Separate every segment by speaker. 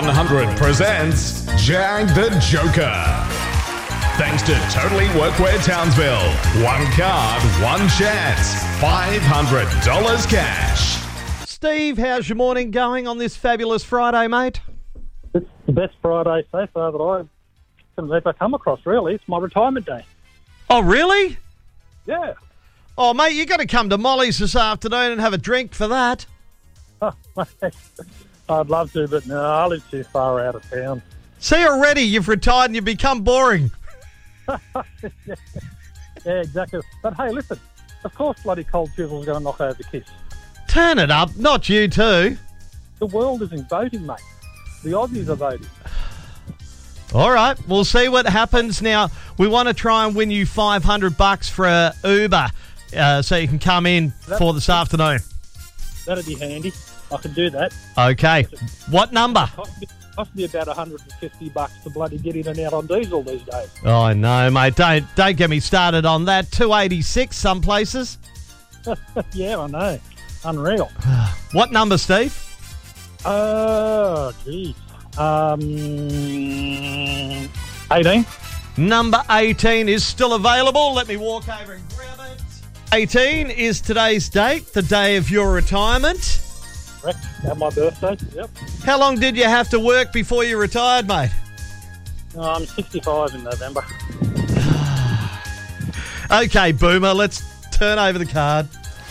Speaker 1: 100 presents Jag the Joker. Thanks to Totally Workwear Townsville. One card, one chance. $500 cash.
Speaker 2: Steve, how's your morning going on this fabulous Friday, mate?
Speaker 3: It's the best Friday so far that I've ever come across, really. It's my retirement day.
Speaker 2: Oh, really?
Speaker 3: Yeah.
Speaker 2: Oh, mate, you got to come to Molly's this afternoon and have a drink for that.
Speaker 3: Oh, mate. I'd love to, but no, I live too far out of town.
Speaker 2: See, already you've retired and you've become boring.
Speaker 3: Yeah, exactly. But hey, listen, of course bloody Cold Chisel's going to knock over Kiss.
Speaker 2: Turn it up, not you too.
Speaker 3: The world isn't voting, mate. The Aussies are voting.
Speaker 2: All right, we'll see what happens. Now, we want to try and win you $500 for a Uber so you can come in for this afternoon.
Speaker 3: That'd be handy. I can do that.
Speaker 2: Okay. What number?
Speaker 3: Cost me about $150 to bloody get in and out on diesel these days.
Speaker 2: Oh, no, mate. Don't get me started on that. $2.86 some places.
Speaker 3: Yeah, I know. Unreal.
Speaker 2: What number, Steve?
Speaker 3: Oh, geez. 18.
Speaker 2: Number 18 is still available. Let me walk over and grab it. 18 is today's date, the day of your retirement.
Speaker 3: Correct. At my birthday. Yep.
Speaker 2: How long did you have to work before you retired, mate?
Speaker 3: I'm 65 in November.
Speaker 2: Okay, Boomer, let's turn over the card.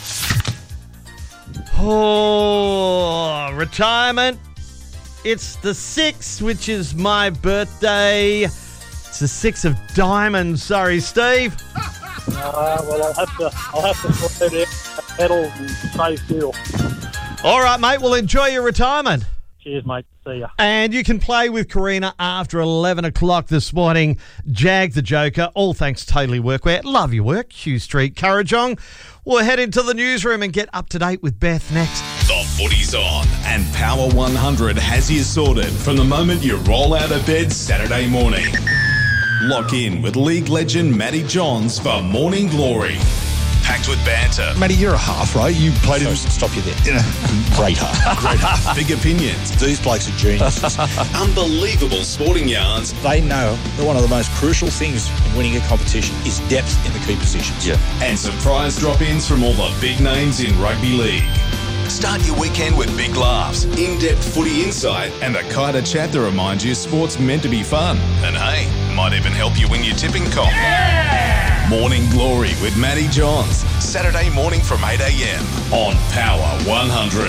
Speaker 2: Oh, retirement. It's the 6th, which is my birthday. It's the 6 of diamonds. Sorry, Steve.
Speaker 3: Well, I'll have to sort out pedals and save fuel.
Speaker 2: All right, mate. Well, enjoy your retirement.
Speaker 3: Cheers, mate. See ya.
Speaker 2: And you can play with Karina after 11 o'clock this morning. Jag the Joker, all thanks to Totally Workwear. Love your work. Hugh Street, Currajong. We'll head into the newsroom and get up to date with Beth next.
Speaker 1: The footy's on, and Power 100 has you sorted from the moment you roll out of bed Saturday morning. Lock in with league legend Matty Johns for Morning Glory. Packed with banter.
Speaker 4: Matty, you're a half, right? You played in... Stop you there. Great half.
Speaker 1: Great half. Big opinions.
Speaker 4: These blokes are geniuses.
Speaker 1: Unbelievable sporting yarns.
Speaker 4: They know that one of the most crucial things in winning a competition is depth in the key positions.
Speaker 1: Yeah. And surprise drop-ins from all the big names in rugby league. Start your weekend with big laughs, in-depth footy insight, and the kind of chat that reminds you sport's meant to be fun. And hey, might even help you win your tipping comp. Yeah! Morning Glory with Matty Johns. Saturday morning from 8 a.m. on Power 100.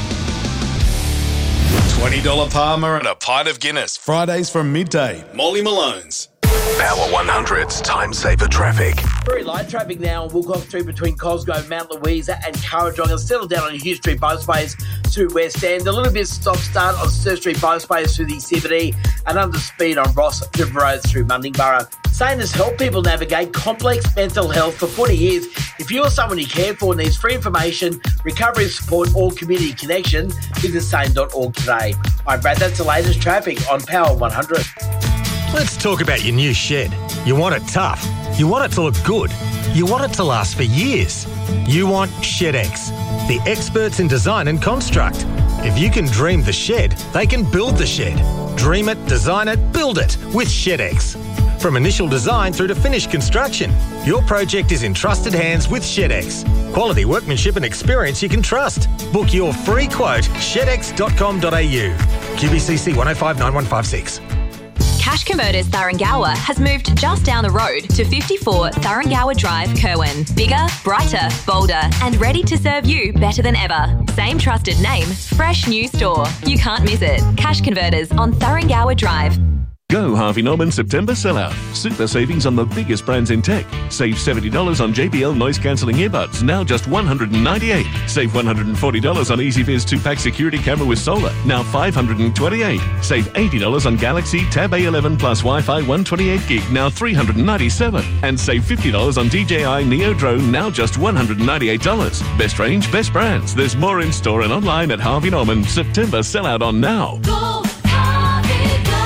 Speaker 1: $20 Palmer and a pint of Guinness. Fridays from midday. Molly Malone's. Power 100's Time Saver Traffic.
Speaker 5: Very light traffic now on Woolcock Street between Cosgrove, Mount Louisa and Currajong. It's settled down on Hugh Street Busways through West End. A little bit stop-start on Sturt Street Busways through the CBD and under speed on Ross River Road through Mundingborough. Sane has helped people navigate complex mental health for 40 years. If you or someone you care for needs free information, recovery support or community connection, visit sane.org today. I'm Brad. That's the latest traffic on Power 100.
Speaker 6: Let's talk about your new shed. You want it tough. You want it to look good. You want it to last for years. You want ShedX, the experts in design and construct. If you can dream the shed, they can build the shed. Dream it, design it, build it with ShedX. From initial design through to finished construction, your project is in trusted hands with ShedX. Quality workmanship and experience you can trust. Book your free quote, shedx.com.au. QBCC 1059156.
Speaker 7: Cash Converters Thuringowa has moved just down the road to 54 Thuringowa Drive, Kerwin. Bigger, brighter, bolder, and ready to serve you better than ever. Same trusted name, fresh new store. You can't miss it. Cash Converters on Thuringowa Drive.
Speaker 8: Go Harvey Norman September sellout. Super savings on the biggest brands in tech. Save $70 on JBL noise-cancelling earbuds, now just $198. Save $140 on EasyViz 2-pack security camera with solar, now $528. Save $80 on Galaxy Tab A11 plus Wi-Fi 128 gig, now $397. And save $50 on DJI Neo Drone, now just $198. Best range, best brands. There's more in store and online at Harvey Norman. September sellout on now.
Speaker 9: Go, Harvey, go.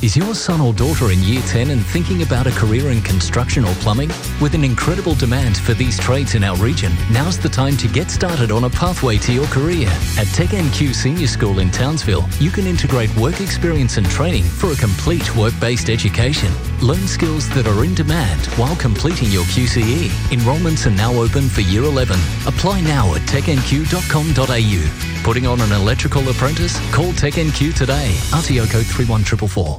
Speaker 9: Is your son or daughter in Year 10 and thinking about a career in construction or plumbing? With an incredible demand for these trades in our region, now's the time to get started on a pathway to your career. At TechNQ Senior School in Townsville, you can integrate work experience and training for a complete work-based education. Learn skills that are in demand while completing your QCE. Enrolments are now open for Year 11. Apply now at technq.com.au. Putting on an electrical apprentice? Call TechNQ today. RTO code 31444.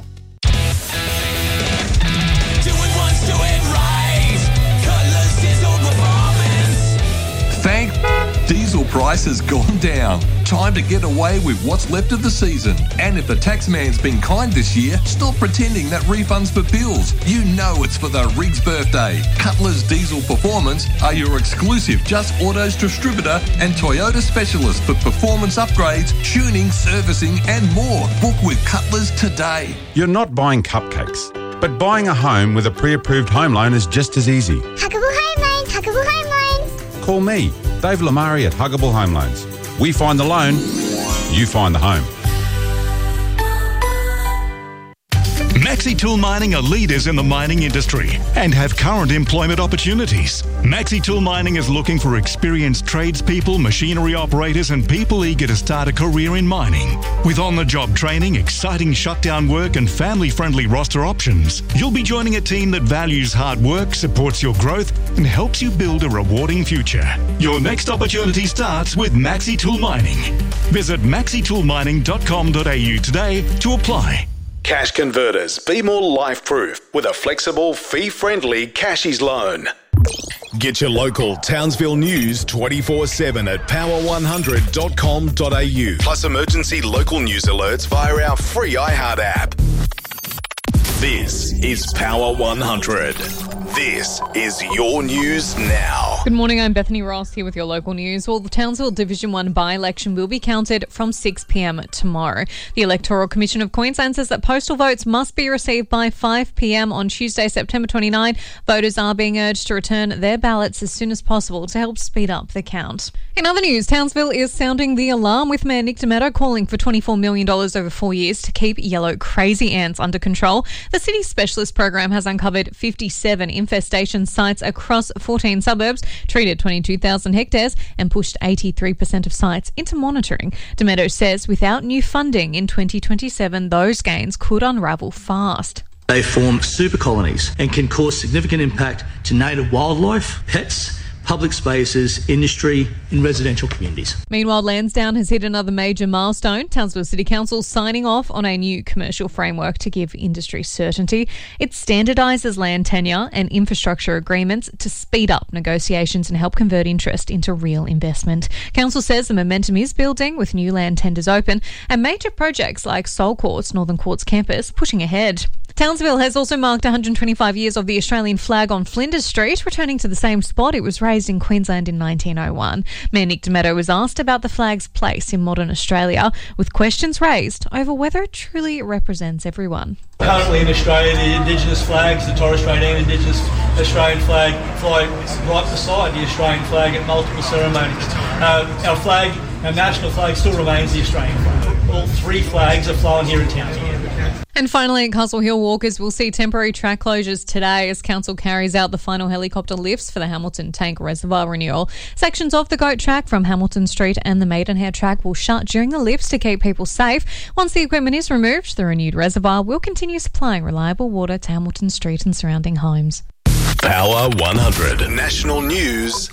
Speaker 10: Thank diesel price has gone down. Time to get away with what's left of the season. And if the tax man's been kind this year, stop pretending that refund's for bills. You know it's for the Riggs birthday. Cutler's Diesel Performance are your exclusive Just Autos distributor and Toyota specialist for performance upgrades, tuning, servicing and more. Book with Cutler's today.
Speaker 11: You're not buying cupcakes, but buying a home with a pre-approved home loan is just as easy.
Speaker 12: Huggable Home Loans, Huggable Home Loans.
Speaker 11: Call me, Dave Lamari at Huggable Home Loans. We find the loan, you find the home.
Speaker 13: Maxi Tool Mining are leaders in the mining industry and have current employment opportunities. Maxi Tool Mining is looking for experienced tradespeople, machinery operators and people eager to start a career in mining. With on-the-job training, exciting shutdown work and family-friendly roster options, you'll be joining a team that values hard work, supports your growth and helps you build a rewarding future. Your next opportunity starts with Maxi Tool Mining. Visit maxitoolmining.com.au today to apply.
Speaker 1: Cash Converters. Be more life-proof with a flexible, fee-friendly Cashies loan. Get your local Townsville news 24/7 at power100.com.au. Plus emergency local news alerts via our free iHeart app. This is Power 100. This is your news now.
Speaker 14: Good morning, I'm Bethany Ross here with your local news. Well, the Townsville Division 1 by-election will be counted from 6 p.m. tomorrow. The Electoral Commission of Queensland says that postal votes must be received by 5 p.m. on Tuesday, September 29. Voters are being urged to return their ballots as soon as possible to help speed up the count. In other news, Townsville is sounding the alarm with Mayor Nick Demetto calling for $24 million over 4 years to keep yellow crazy ants under control. The city's specialist program has uncovered 57 infestation sites across 14 suburbs, treated 22,000 hectares and pushed 83% of sites into monitoring. Demetto says without new funding in 2027, those gains could unravel fast.
Speaker 15: They form super colonies and can cause significant impact to native wildlife, pets, public spaces, industry and residential communities.
Speaker 14: Meanwhile, Lansdowne has hit another major milestone. Townsville City Council signing off on a new commercial framework to give industry certainty. It standardises land tenure and infrastructure agreements to speed up negotiations and help convert interest into real investment. Council says the momentum is building with new land tenders open and major projects like Soul Courts, Northern Courts campus pushing ahead. Townsville has also marked 125 years of the Australian flag on Flinders Street, returning to the same spot it was raised in Queensland in 1901. Mayor Nick Demetto was asked about the flag's place in modern Australia, with questions raised over whether it truly represents everyone.
Speaker 16: Currently in Australia, the Indigenous flags, the Torres Strait and Indigenous Australian flag, fly right beside the Australian flag at multiple ceremonies. Our flag, our national flag, still remains the Australian flag. All three flags are flying here in Townsville.
Speaker 14: And finally, at Castle Hill, walkers will see temporary track closures today as Council carries out the final helicopter lifts for the Hamilton Tank Reservoir renewal. Sections of the GOAT track from Hamilton Street and the Maidenhair track will shut during the lifts to keep people safe. Once the equipment is removed, the renewed reservoir will continue supplying reliable water to Hamilton Street and surrounding homes.
Speaker 1: Power 100. National news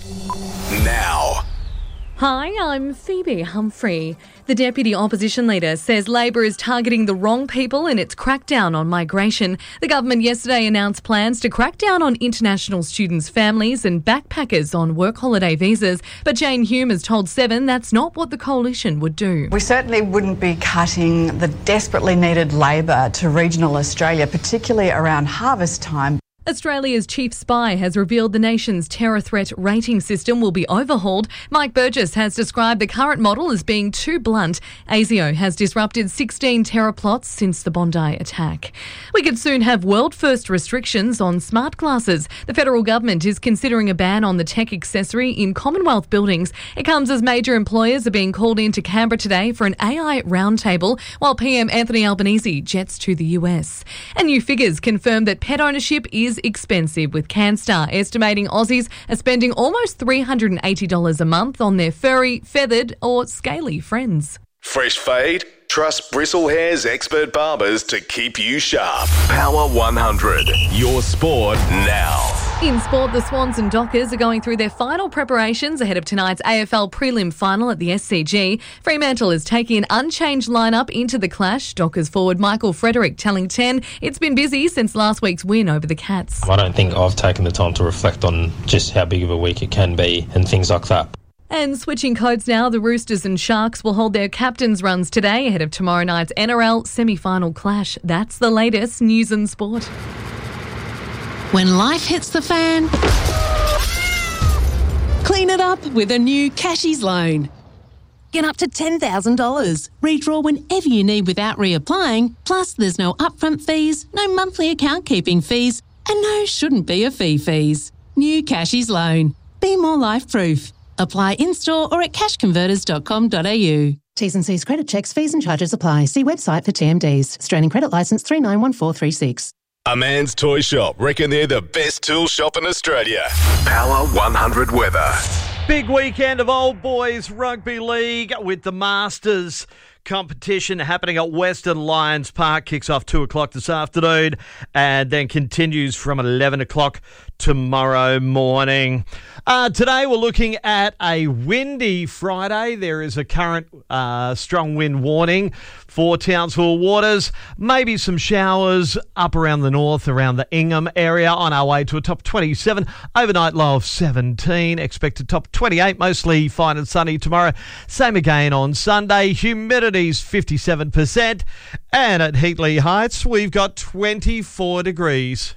Speaker 1: now.
Speaker 17: Hi, I'm Phoebe Humphrey. The Deputy Opposition Leader says Labor is targeting the wrong people in its crackdown on migration. The government yesterday announced plans to crack down on international students' families and backpackers on work holiday visas. But Jane Hume has told Seven that's not what the coalition would do.
Speaker 18: We certainly wouldn't be cutting the desperately needed labour to regional Australia, particularly around harvest time.
Speaker 17: Australia's chief spy has revealed the nation's terror threat rating system will be overhauled. Mike Burgess has described the current model as being too blunt. ASIO has disrupted 16 terror plots since the Bondi attack. We could soon have world-first restrictions on smart glasses. The federal government is considering a ban on the tech accessory in Commonwealth buildings. It comes as major employers are being called into Canberra today for an AI roundtable, while PM Anthony Albanese jets to the US. And new figures confirm that pet ownership is expensive, with CanStar estimating Aussies are spending almost $380 a month on their furry, feathered or scaly friends.
Speaker 1: Fresh fade? Trust Bristle Hair's expert barbers to keep you sharp. Power 100. Your sport now.
Speaker 17: In sport, the Swans and Dockers are going through their final preparations ahead of tonight's AFL prelim final at the SCG. Fremantle is taking an unchanged lineup into the clash. Dockers forward Michael Frederick telling 10 it's been busy since last week's win over the Cats.
Speaker 18: I don't think I've taken the time to reflect on just how big of a week it can be and things like that.
Speaker 17: And switching codes now, the Roosters and Sharks will hold their captains' runs today ahead of tomorrow night's NRL semi-final clash. That's the latest news and sport.
Speaker 19: When life hits the fan, clean it up with a new Cashies loan. Get up to $10,000. Redraw whenever you need without reapplying. Plus, there's no upfront fees, no monthly account keeping fees, and no shouldn't be a fee fees. New Cashies loan. Be more life-proof. Apply in-store or at cashconverters.com.au.
Speaker 20: T's and C's credit checks, fees and charges apply. See website for TMDs. Australian Credit Licence 391436.
Speaker 1: A Man's Toy Shop reckon they're the best tool shop in Australia. Power 100 weather.
Speaker 2: Big weekend of Old Boys Rugby League with the Masters competition happening at Western Lions Park. Kicks off 2 o'clock this afternoon and then continues from 11 o'clock tomorrow morning. Today we're looking at a windy Friday. There is a current strong wind warning for Townsville waters. Maybe some showers up around the north, around the Ingham area, on our way to a top 27. Overnight low of 17. Expected top 28, mostly fine and sunny tomorrow. Same again on Sunday. Humidity's 57%. And at Heatley Heights, we've got 24 degrees.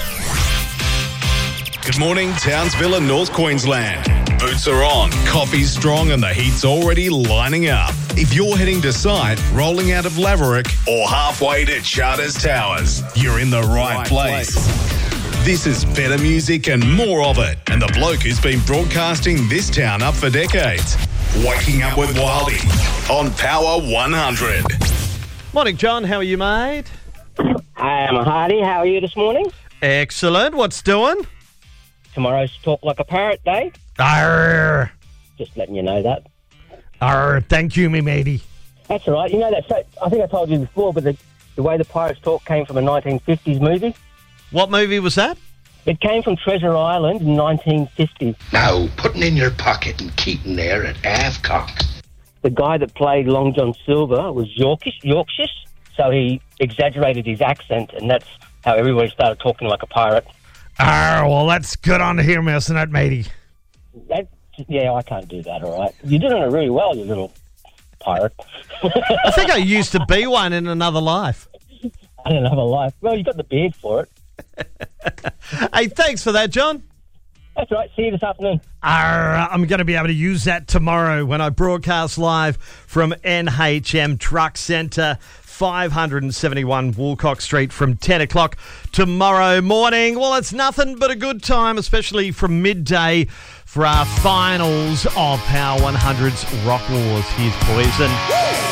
Speaker 1: Good morning, Townsville and North Queensland. Boots are on, coffee's strong and the heat's already lining up. If you're heading to site, rolling out of Laverick or halfway to Charters Towers, you're in the right place. This is better music and more of it. And the bloke who's been broadcasting this town up for decades. Waking Up with Wildy on Power 100.
Speaker 2: Morning, John. How are you, mate?
Speaker 21: Hi, I'm Hardy. How are you this morning?
Speaker 2: Excellent. What's doing?
Speaker 21: Tomorrow's Talk Like a Parrot Day.
Speaker 2: Arr.
Speaker 21: Just letting you know that.
Speaker 2: Arr, thank you, me matey.
Speaker 21: That's all right. You know that. So, I think I told you before, but the way the pirates talk came from a 1950s movie.
Speaker 2: What movie was that?
Speaker 21: It came from Treasure Island in 1950.
Speaker 22: Now, putting in your pocket and keeping there at half-cock.
Speaker 21: The guy that played Long John Silver was Yorkshire, so he exaggerated his accent, and that's how everybody started talking like a pirate.
Speaker 2: Well, that's good on him, isn't it, matey?
Speaker 21: Yeah, I can't do that, all right? You're doing it really well, you little pirate.
Speaker 2: I think I used to be one in another life.
Speaker 21: I didn't have a life. Well, you got the beard for it.
Speaker 2: Hey, thanks for that, John.
Speaker 21: That's right. See you this afternoon.
Speaker 2: I'm going to be able to use that tomorrow when I broadcast live from NHM Truck Centre, 571 Woolcock Street from 10 o'clock tomorrow morning. Well, it's nothing but a good time, especially from midday for our finals of Power 100's Rock Wars. Here's Poison.